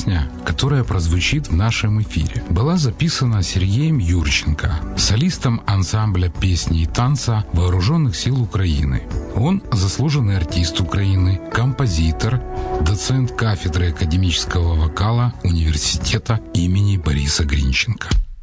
Песня, которая прозвучит в нашем эфире, была записана Сергеем Юрченко, солистом ансамбля песни и танца Вооруженных сил Украины. Он заслуженный артист Украины, композитор, доцент кафедры академического вокала Университета имени Бориса Гринченко.